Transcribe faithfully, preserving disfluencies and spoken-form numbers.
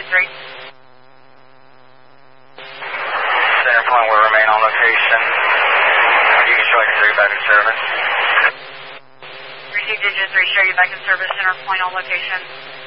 Center three. Center point will remain on location. You can show you three back in service. Receive digit three, show you back in service, center point on location.